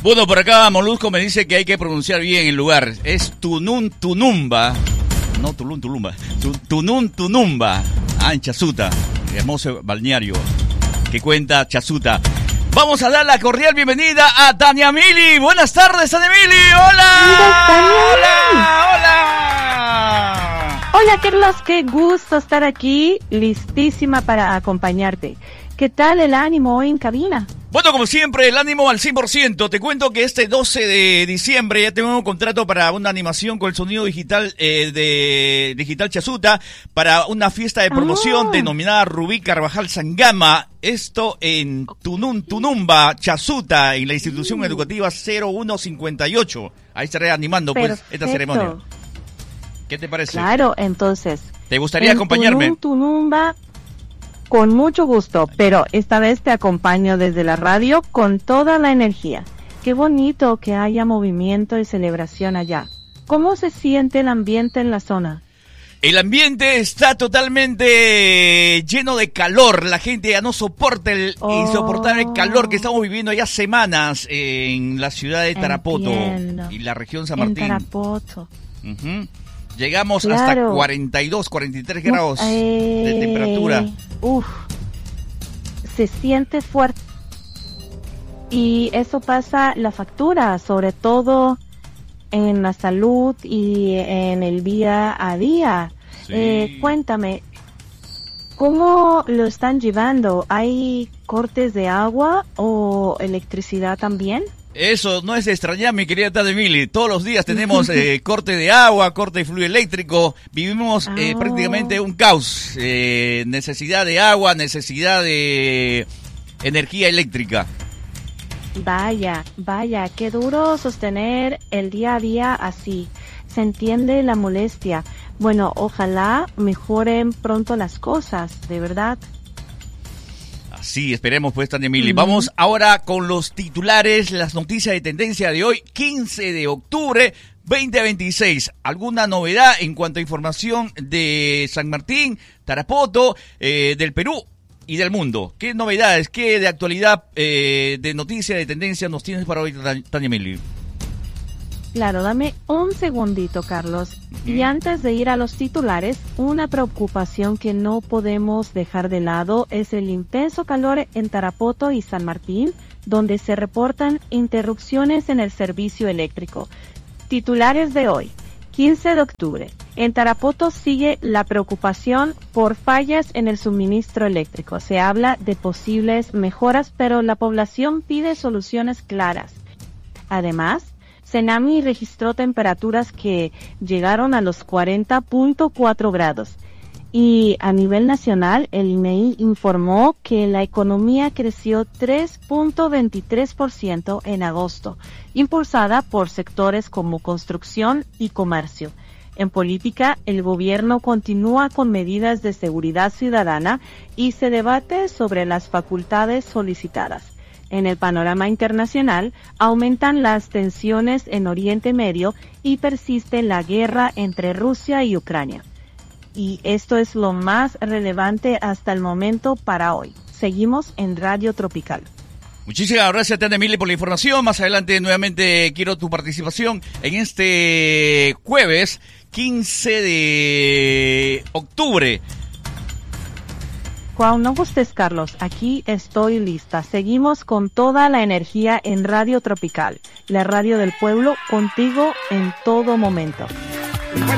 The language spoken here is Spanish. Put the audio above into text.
Bueno, por acá Molusco me dice que hay que pronunciar bien el lugar. Es Tunun Tunumba. No, Tulum Tulumba. Tunun Tunumba. En Chasuta. Hermoso balneario que cuenta Chasuta. Vamos a dar la cordial bienvenida a Tania Mili. Buenas tardes, Tania Mili. ¡Hola! ¡Hola! Hola, Carlos. Qué gusto estar aquí. Listísima para acompañarte. ¿Qué tal el ánimo hoy en cabina? Bueno, como siempre, el ánimo al 100%. Te cuento que este 12 de diciembre ya tengo un contrato para una animación con el sonido digital de Digital Chasuta para una fiesta de promoción denominada Rubí Carvajal Sangama. Esto en Tunun Tunumba, Chasuta, en la institución educativa 0158. Ahí estaré animando pues esta ceremonia. ¿Qué te parece? Claro, entonces. ¿Te gustaría acompañarme? Tunun Tunumba. Con mucho gusto, pero esta vez te acompaño desde la radio con toda la energía. Qué bonito que haya movimiento y celebración allá. ¿Cómo se siente el ambiente en la zona? El ambiente está totalmente lleno de calor. La gente ya no soporta el insoportable calor que estamos viviendo ya semanas en la ciudad de Tarapoto y la región San Martín. En Tarapoto. Llegamos hasta 42, 43 grados de temperatura. Se siente fuerte. Y eso pasa la factura, sobre todo en la salud y en el día a día. Sí. Cuéntame, ¿cómo lo están llevando? ¿Hay cortes de agua o electricidad también? Eso no es de extrañar, mi querida Tania Mili. Todos los días tenemos corte de agua, corte de fluido eléctrico. Vivimos prácticamente un caos. Necesidad de agua, necesidad de energía eléctrica. Vaya, qué duro sostener el día a día así. Se entiende la molestia. Bueno, ojalá mejoren pronto las cosas, de verdad. Sí, esperemos pues, Tania Mili. Vamos ahora con los titulares, las noticias de tendencia de hoy, 15 de octubre 2026. ¿Alguna novedad en cuanto a información de San Martín, Tarapoto, del Perú y del mundo? ¿Qué novedades, qué de actualidad, de noticias de tendencia nos tienes para hoy, Tania Mili? Claro, dame un segundito, Carlos. Y antes de ir a los titulares, una preocupación que no podemos dejar de lado es el intenso calor en Tarapoto y San Martín, donde se reportan interrupciones en el servicio eléctrico. Titulares de hoy, 15 de octubre. En Tarapoto sigue la preocupación por fallas en el suministro eléctrico. Se habla de posibles mejoras, pero la población pide soluciones claras. Además, Cenami registró temperaturas que llegaron a los 40.4 grados. Y a nivel nacional, el INEI informó que la economía creció 3.23% en agosto, impulsada por sectores como construcción y comercio. En política, el gobierno continúa con medidas de seguridad ciudadana y se debate sobre las facultades solicitadas. En el panorama internacional, aumentan las tensiones en Oriente Medio y persiste la guerra entre Rusia y Ucrania. Y esto es lo más relevante hasta el momento para hoy. Seguimos en Radio Tropical. Muchísimas gracias, Tania Mili, por la información. Más adelante, nuevamente, quiero tu participación en este jueves 15 de octubre. Cuando no gustes, Carlos, aquí estoy lista. Seguimos con toda la energía en Radio Tropical, la radio del pueblo, contigo en todo momento.